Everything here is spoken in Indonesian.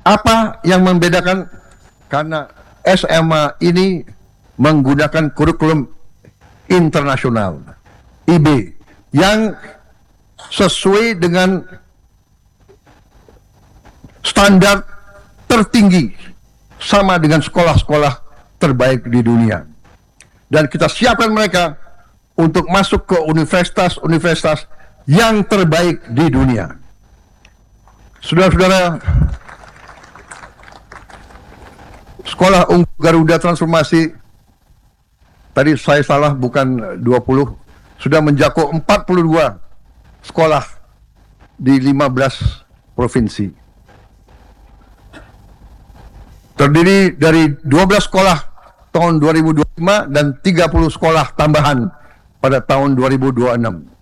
Apa yang membedakan? Karena SMA ini menggunakan kurikulum internasional, IB, yang sesuai dengan standar tertinggi, sama dengan sekolah-sekolah terbaik di dunia. Dan kita siapkan mereka untuk masuk ke universitas-universitas yang terbaik di dunia. Saudara-saudara, Sekolah Unggul Garuda Transformasi, tadi saya salah, bukan 20, sudah mencakup 42 sekolah di 15 provinsi. Terdiri dari 12 sekolah tahun 2025 dan 30 sekolah tambahan pada tahun 2026.